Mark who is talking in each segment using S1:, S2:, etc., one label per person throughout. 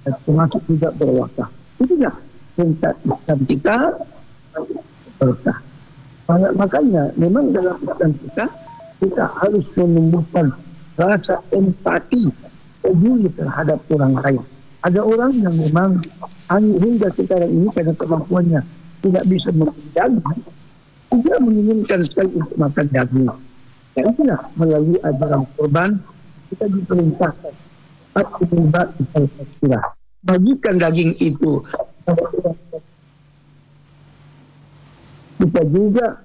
S1: termasuk juga berwakaf. Itulah perintah Islam kita berkah. Makanya memang dalam Islam kita harus menumbuhkan rasa empati, peduli terhadap orang lain. Ada orang yang memang hingga sekarang ini karena kemampuannya tidak bisa makan daging, dia menginginkan sekali untuk makan daging. Dan itulah melalui ajaran kurban kita diperintahkan bagikan daging itu. Kita juga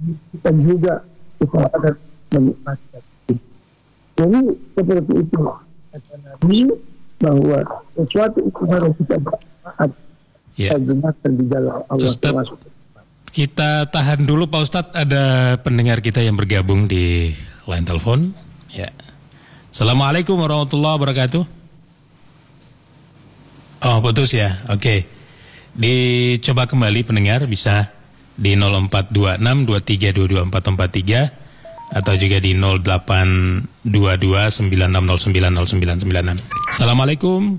S1: kepada menikmati. Jadi seperti itu kata Nabi bahwa sesuatu itu harus kita bermanfaat. Gunakan di jalan Allah.
S2: Ustaz, kita tahan dulu Pak Ustadz, ada pendengar kita yang bergabung di line telepon. Ya. Assalamualaikum warahmatullahi wabarakatuh. Oh, putus ya. Oke. Dicoba kembali pendengar, bisa di 042623224443 atau juga di 082296090996. Assalamualaikum.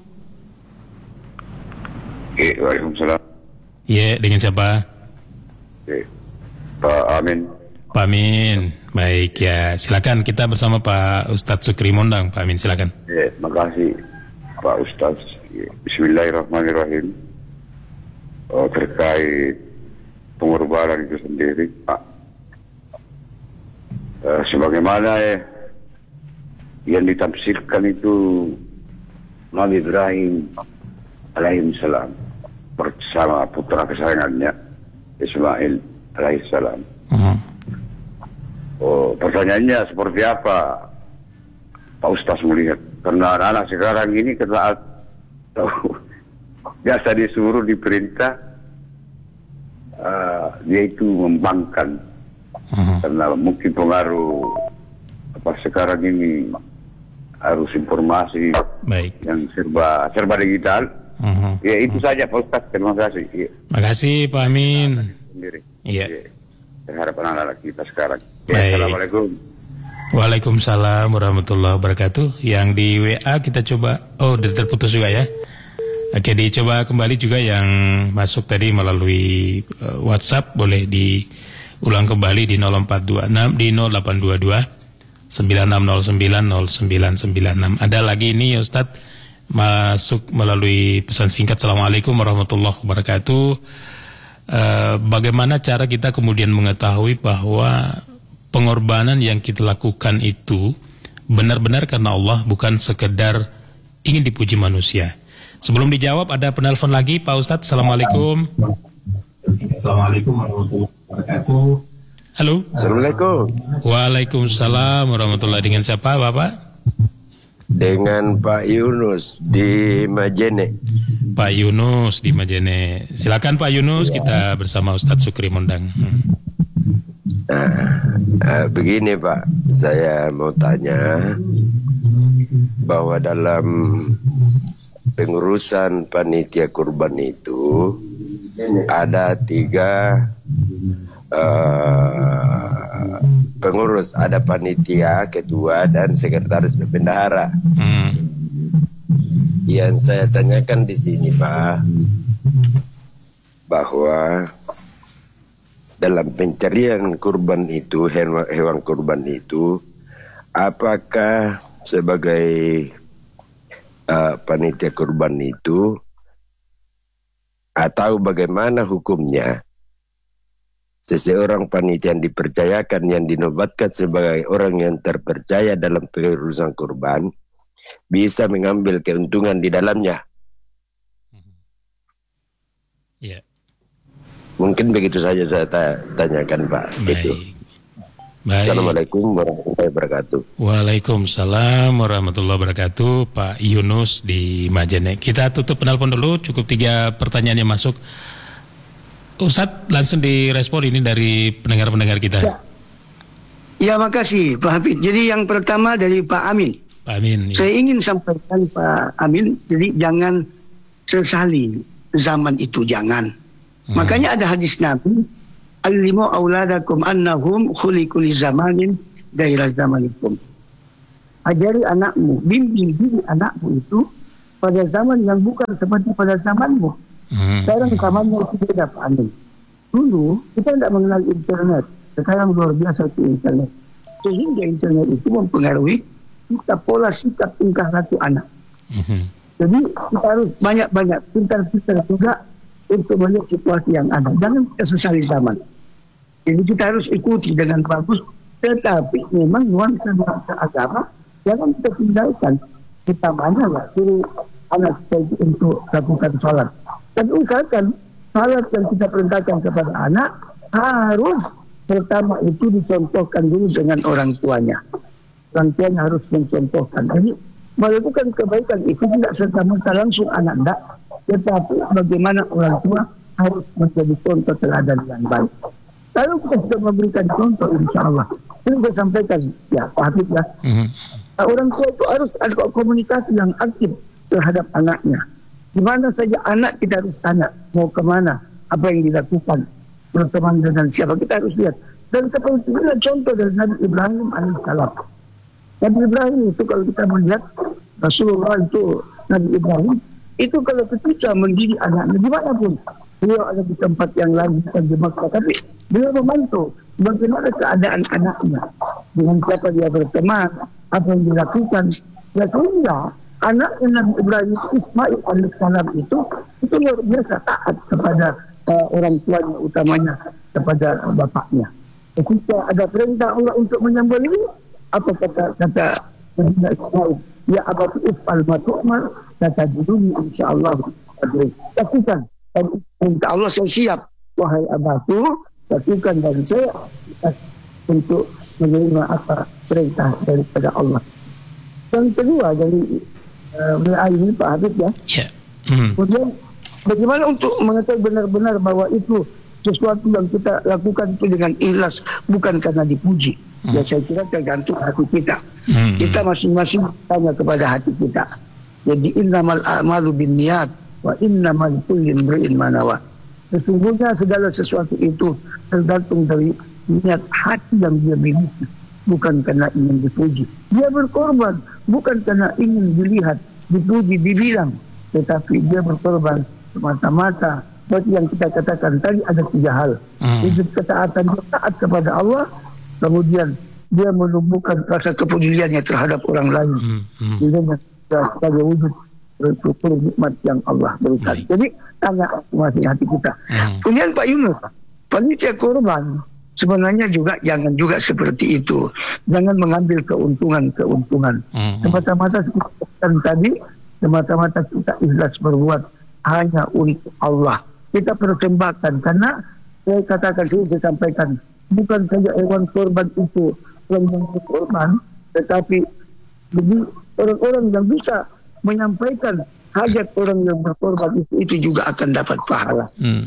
S3: Waalaikumsalam.
S2: Ya, dengan siapa?
S3: Pak Amin.
S2: Pak Amin. Baik ya, silakan kita bersama Pak Ustadz Sukri Mondang. Pak Amin, silakan.
S3: Ya, makasih Pak Ustadz. Bismillahirrahmanirrahim. Terkait pengorbanan itu sendiri, Pak. Sebagaimana yang ditafsirkan itu Nabi Ibrahim alaihissalam bersama putra kesayangannya Ismail alaihissalam. Pertanyaannya seperti apa Pak Ustaz melihat? Karena anak-anak sekarang ini biasa disuruh diperintah dia itu membangkang karena mungkin pengaruh sekarang ini harus informasi yang serba digital. Ya itu saja Pak Ustaz, terima kasih.
S2: Terima kasih Pak Amin.
S3: Iya. Saya harap anak-anak kita sekarang.
S2: Assalamualaikum. Waalaikumsalam warahmatullahi wabarakatuh. Yang di WA kita coba. Oh, terputus juga ya. Oke, dicoba kembali juga yang masuk tadi melalui WhatsApp, boleh diulang kembali di 0426 di 0822 96090996. Ada lagi ini ya Ustadz, masuk melalui pesan singkat. Assalamualaikum warahmatullahi wabarakatuh. Bagaimana cara kita kemudian mengetahui bahwa pengorbanan yang kita lakukan itu benar-benar karena Allah, bukan sekedar ingin dipuji manusia? Sebelum dijawab ada penelpon lagi Pak Ustadz. Assalamualaikum.
S4: Assalamualaikum warahmatullahi wabarakatuh.
S2: Halo.
S4: Assalamualaikum.
S2: Waalaikumsalam warahmatullahi. Dengan siapa Bapak?
S4: Dengan Pak Yunus di Majene.
S2: Pak Yunus di Majene. Silakan Pak Yunus, kita bersama Ustadz Sukri Mondang.
S4: Begini Pak, saya mau tanya bahwa dalam pengurusan panitia kurban itu ada 3 pengurus, ada panitia, ketua, dan sekretaris bendahara. Yang saya tanyakan di sini Pak, bahwa dalam pencarian kurban itu, hewan kurban itu, apakah sebagai panitia kurban itu, atau bagaimana hukumnya seseorang panitia yang dipercayakan, yang dinobatkan sebagai orang yang terpercaya dalam pengurusan kurban, bisa mengambil keuntungan di dalamnya?
S2: Ya.
S4: Mungkin begitu saja saya tanyakan Pak.
S2: Baik.
S4: Assalamualaikum warahmatullahi wabarakatuh.
S2: Waalaikumsalam warahmatullahi wabarakatuh. Pak Yunus di Majene. Kita tutup penelpon dulu, cukup 3 pertanyaan yang masuk. Ustadz, langsung direspon ini dari pendengar-pendengar kita.
S1: Ya, makasih Pak Habib. Jadi yang pertama dari Pak Amin.
S2: Pak Amin.
S1: Saya ingin sampaikan Pak Amin, jadi jangan sesali zaman itu, jangan. Makanya ada hadis Nabi, "Allimu auladakum annahum khuliqu li zamanin ghaira zamanikum." Ajari anakmu, bimbing anakmu itu pada zaman yang bukan seperti pada zamanmu. Sekarang zamannya itu beda, Pak Amin. Dulu kita tidak mengenal internet, sekarang luar biasa itu internet. Sehingga internet itu mempengaruhi kita pola sikap tingkah laku anak. Jadi kita harus banyak-banyak pintar-pintar juga untuk melihat situasi yang ada. Jangan kita sesali zaman. Jadi kita harus ikuti dengan bagus, tetapi memang nuansa-nuansa agama jangan kita tinggalkan. Kita mana lah suruh anak kita itu untuk lakukan sholat. Dan usahakan sholat yang kita perintahkan kepada anak harus pertama itu dicontohkan dulu dengan orang tuanya. Orang tuanya harus mencontohkan. Jadi melakukan kebaikan itu tidak serta-merta langsung anak tidak, tetapi bagaimana orang tua harus menjadi contoh teladan yang baik. Kalau kita sudah memberikan contoh, insya Allah, ini saya sampaikan, ya Pak Habib ya, orang tua itu harus ada komunikasi yang aktif terhadap anaknya. Di mana saja anak kita harus tanya mau kemana, apa yang dilakukan, berteman dengan siapa, kita harus lihat. Dan seperti itu contoh dari Nabi Ibrahim alaihissalam. Nabi Ibrahim itu kalau kita melihat Rasulullah itu, Nabi Ibrahim itu kalau ketika mendidik anaknya dimanapun, beliau ada di tempat yang lain, bukan di Makkah, tapi beliau memantau bagaimana keadaan anaknya, dengan siapa dia berteman, apa yang dilakukan. Ya sehingga anaknya Nabi Ibrahim Ismail alaihissalam itu luar biasa taat kepada orang tuanya, utamanya kepada bapaknya. Ketika ada perintah Allah untuk menyembelih, apa kata Nabi Ismail? Ya abati if'al ma tu'mar, satajiduni insyaallah. Lakukan. Dan minta Allah, saya siap. Wahai abahku, lakukan dan saya untuk menerima apa perintah daripada Allah. Yang kedua dari ini Pak Habib ya. Kemudian bagaimana untuk mengetahui benar-benar bahwa itu sesuatu yang kita lakukan itu dengan ikhlas, bukan karena dipuji. Ya saya kira tergantung hati kita. Kita masing-masing tanya kepada hati kita. Jadi innamal a'malu binniyat wa innamal likulli imri'in ma nawa. Sesungguhnya segala sesuatu itu tergantung dari niat hati yang dia miliki, bukan karena ingin dipuji. Dia berkorban bukan karena ingin dilihat, dipuji, dibilang, tetapi dia berkorban semata-mata. Seperti yang kita katakan tadi, ada 3 hal. Wujud ketaatan, dia taat kepada Allah, kemudian dia menumbuhkan rasa kepeduliannya terhadap orang lain. Jadi sebagai wujud bersyukur nikmat yang Allah berikan. Jadi tanya masih hati kita. Kemudian Pak Yunus, panitia kurban sebenarnya juga jangan juga seperti itu. Jangan mengambil keuntungan. Semata-mata seperti tadi, semata-mata kita ikhlas berbuat hanya untuk Allah. Kita persembahkan karena saya katakan, saya sampaikan, bukan saja hewan korban itu yang berkorban, tetapi bagi orang-orang yang bisa menyampaikan hajat orang yang berkorban itu juga akan dapat pahala.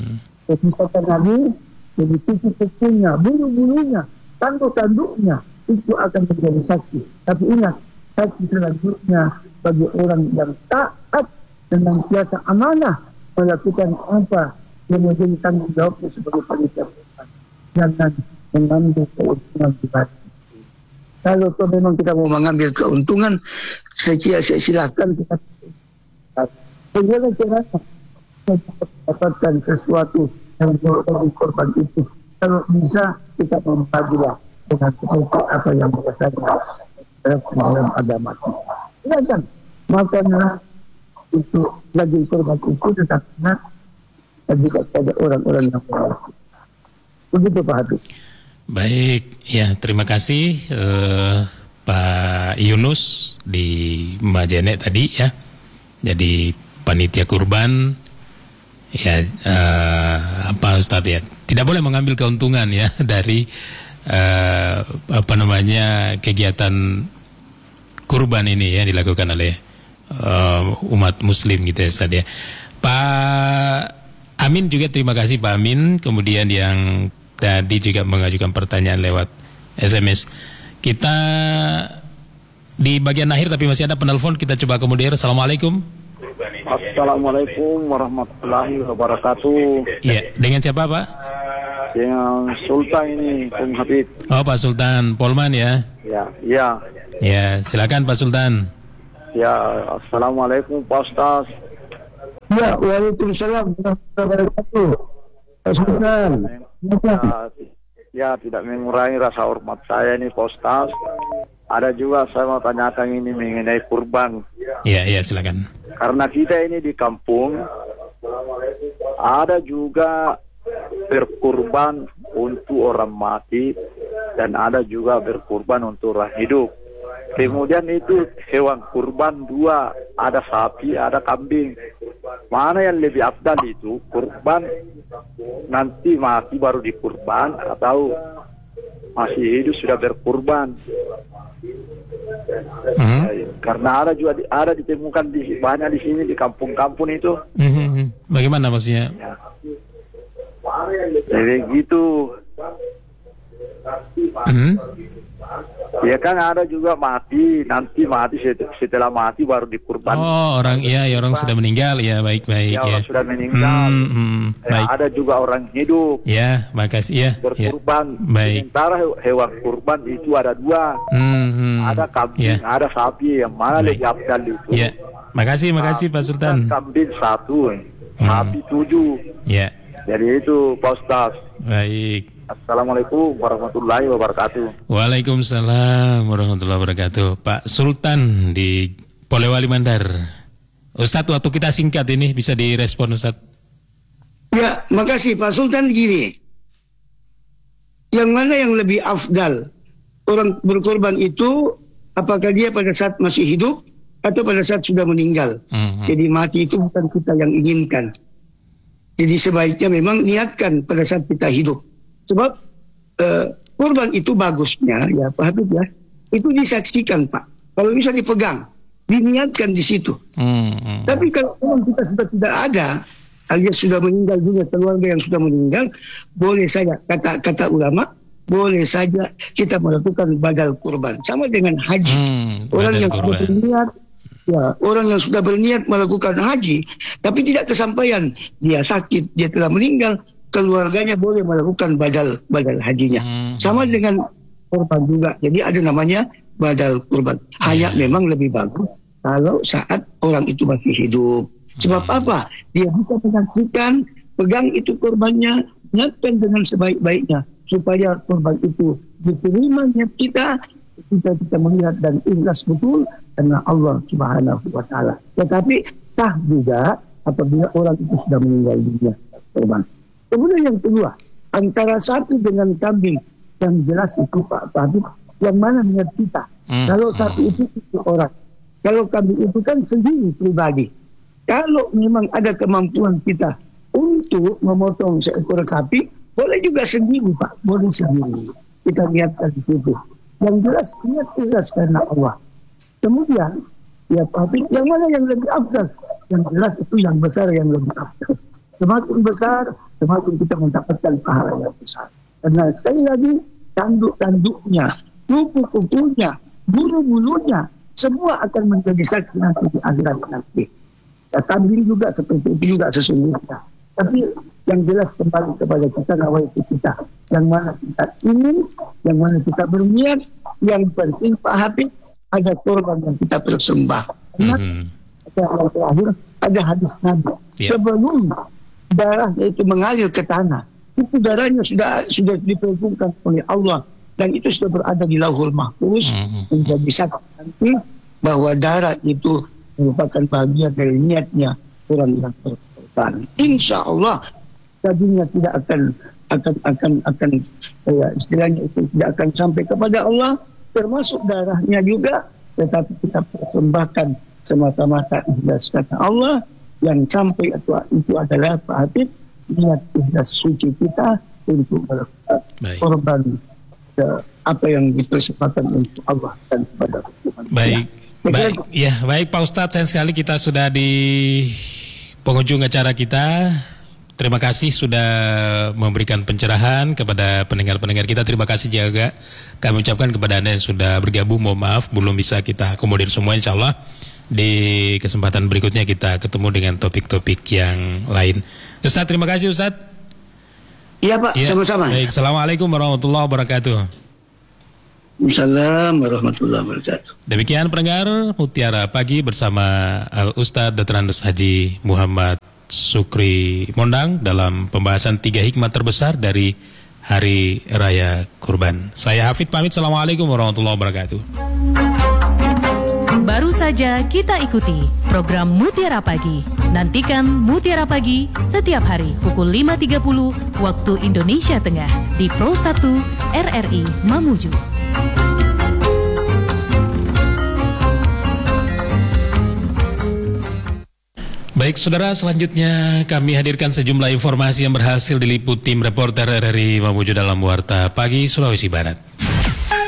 S1: Kata Nabi, jadi kuku-kukunya, bulu-bulunya, tanduk-tanduknya itu akan menjadi saksi. Tapi ingat, saksi selanjutnya bagi orang yang taat dengan biasa amanah melakukan apa yang menjadi tanggung jawabnya sebagai panitia kurban. Jangan mengambil keuntungan pribadi. Kalau memang kita mau mengambil keuntungan, saya silakan kita. Bagaimana caranya mendapatkan sesuatu yang menjadi korban itu? Kalau bisa kita membagilah dengan seperti apa yang biasanya dalam agama kita. Silakan makanlah untuk bagi korban itu, tetapi juga pada orang-orang yang berlaku. Begitu Pak Habib.
S2: Baik, ya terima kasih Pak Yunus di Majene tadi ya. Jadi panitia kurban ya apa Ustaz ya, tidak boleh mengambil keuntungan ya dari kegiatan kurban ini ya dilakukan oleh umat muslim gitu ya Ustaz ya. Pak Amin juga terima kasih Pak Amin, kemudian yang tadi juga mengajukan pertanyaan lewat SMS. Kita di bagian akhir tapi masih ada penelpon, kita coba akomodir. Assalamualaikum.
S5: Assalamualaikum warahmatullahi wabarakatuh.
S2: Iya, dengan siapa Pak?
S5: Dengan Sultan ini, Bung Habib.
S2: Oh Pak Sultan Polman ya?
S5: Ya.
S2: Ya, silakan Pak Sultan.
S5: Ya, Assalamualaikum Pak Ustaz.
S1: Ya, waalaikumsalam warahmatullahi wabarakatuh. Pak Sultan.
S5: Ya, tidak mengurangi rasa hormat saya ini Pak Ustaz. Ada juga saya mau tanyakan ini mengenai kurban.
S2: Iya, silakan.
S5: Karena kita ini di kampung, ada juga berkurban untuk orang mati dan ada juga berkurban untuk orang hidup. Kemudian itu hewan kurban dua, ada sapi, ada kambing. Mana yang lebih afdal itu? Kurban nanti mati baru dikurban atau masih hidup sudah berkurban? Karena ada ditemukan banyak di sini di kampung-kampung itu.
S2: Bagaimana maksudnya?
S5: Ya. Jadi gitu. Ya kan ada juga nanti mati setelah mati baru dikurban.
S2: Oh, orang sudah meninggal ya, baik.
S5: Ya, orang sudah meninggal.
S2: Baik.
S5: Ada juga orang hidup.
S2: Ya, makasih ya.
S5: Berkurban.
S2: Ya. Baik.
S5: Sementara hewan kurban itu ada dua. Ada kambing, ada sapi, yang mana lebih afdal itu?
S2: Ya, makasih Pak Sultan.
S5: Kambing 1, sapi 7.
S2: Ya.
S5: Jadi itu Pak Ustaz.
S2: Baik.
S5: Assalamualaikum warahmatullahi wabarakatuh.
S2: Waalaikumsalam warahmatullahi wabarakatuh. Pak Sultan di Polewali Mandar. Ustadz, waktu kita singkat ini bisa direspon Ustadz.
S1: Ya, makasih Pak Sultan. Gini, yang mana yang lebih afdal? Orang berkorban itu apakah dia pada saat masih hidup atau pada saat sudah meninggal? Jadi mati itu bukan kita yang inginkan. Jadi sebaiknya memang niatkan pada saat kita hidup. Sebab korban itu bagusnya, ya Pak Habib ya, itu disaksikan Pak. Kalau bisa dipegang, diniatkan di situ. Tapi kalau kita sudah tidak ada, alias sudah meninggal juga, keluarga yang sudah meninggal, boleh saja, kata ulama, boleh saja kita melakukan badal kurban. Sama dengan haji. Orang yang sudah berniat melakukan haji, tapi tidak kesampaian, dia sakit, dia telah meninggal, keluarganya boleh melakukan badal hajinya. Sama dengan kurban juga. Jadi ada namanya badal kurban. Hanya memang lebih bagus kalau saat orang itu masih hidup. Sebab apa? Dia bisa menyaksikan, pegang itu kurbannya, niatkan dengan sebaik-baiknya supaya kurban itu diterima niat kita melihat dan ikhlas betul karena Allah Subhanahu wa taala. Tetapi sah juga apabila orang itu sudah meninggal dunia kurban. Kemudian yang kedua, antara sapi dengan kambing, yang jelas itu Pak Habib, yang mana niat kita. Kalau sapi itu orang, kalau kambing itu kan sendiri pribadi. Kalau memang ada kemampuan kita untuk memotong seekor sapi, boleh juga sendiri Pak, boleh sendiri. Kita niatkan di situ. Yang jelas niat ikhlas karena Allah. Kemudian, ya Pak Habib, yang mana yang lebih afdal? Yang jelas itu yang besar yang lebih afdal. Semakin besar, semakin kita mendapatkan pahala yang besar. Karena sekali lagi, tanduk-tanduknya, kuku-kukunya, bulu-bulunya, semua akan menjadi saksi nanti di akhirat nanti. Ya, kambing juga seperti itu juga sesungguhnya. Tapi yang jelas kembali kepada kita, nawaitu kita. Yang mana kita ingin, yang mana kita berniat, yang penting Pak Habib, ada korban yang kita persembahkan. Yang terakhir, ada hadis Nabi. Sebelum darahnya itu mengalir ke tanah, itu darahnya sudah diperhitungkan oleh Allah dan itu sudah berada di Lauhul Mahfuz menjadi saksi nanti bahwa darah itu merupakan bagian dari niatnya orang yang berkorban. Insya Allah dagingnya tidak akan istilahnya itu tidak akan sampai kepada Allah, termasuk darahnya juga, tetapi kita persembahkan semata-mata ikhlas kata Allah. Yang sampai itu adalah Pak Habib, niat ikhlas suci kita untuk melakukan korban apa yang dipersembahkan untuk Allah dan kepada
S2: Baik. Baik Pak Ustadz, sayang sekali kita sudah di penghujung acara kita. Terima kasih sudah memberikan pencerahan kepada pendengar-pendengar kita. Terima kasih juga kami ucapkan kepada Anda yang sudah bergabung. Mohon maaf belum bisa kita akomodir semua, insya Allah di kesempatan berikutnya kita ketemu dengan topik-topik yang lain. Ustadz, terima kasih Ustadz.
S1: Iya Pak, sama-sama.
S2: Baik, Assalamualaikum warahmatullahi wabarakatuh.
S1: Waalaikumsalam warahmatullahi wabarakatuh.
S2: Demikian pendengar Mutiara Pagi bersama Al-Ustadz Dr. Andes Haji Muhammad Sukri Mondang dalam pembahasan 3 hikmah terbesar dari Hari Raya Kurban. Saya Hafid pamit. Assalamualaikum warahmatullahi wabarakatuh.
S6: Baru saja kita ikuti program Mutiara Pagi. Nantikan Mutiara Pagi setiap hari pukul 5.30 waktu Indonesia Tengah di Pro 1 RRI Mamuju.
S2: Baik saudara, selanjutnya kami hadirkan sejumlah informasi yang berhasil diliput tim reporter RRI Mamuju dalam Warta Pagi Sulawesi Barat.